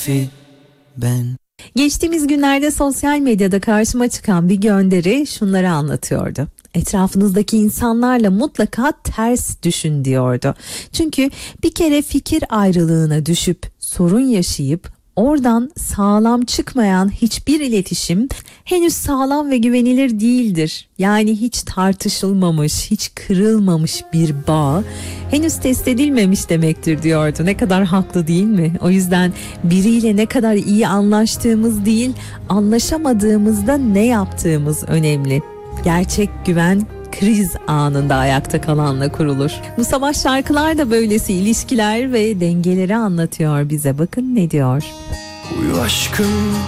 Sophie ben. Geçtiğimiz günlerde sosyal medyada karşıma çıkan bir gönderi şunları anlatıyordu. Etrafınızdaki insanlarla mutlaka ters düşün diyordu. Çünkü bir kere fikir ayrılığına düşüp sorun yaşayıp oradan sağlam çıkmayan hiçbir iletişim henüz sağlam ve güvenilir değildir. Yani hiç tartışılmamış, hiç kırılmamış bir bağ henüz test edilmemiş demektir diyordu. Ne kadar haklı değil mi? O yüzden biriyle ne kadar iyi anlaştığımız değil, anlaşamadığımızda ne yaptığımız önemli. Gerçek güven kriz anında ayakta kalanla kurulur. Bu sabah şarkılar da böylesi ilişkiler ve dengeleri anlatıyor bize. Bakın ne diyor? Uyu aşkım.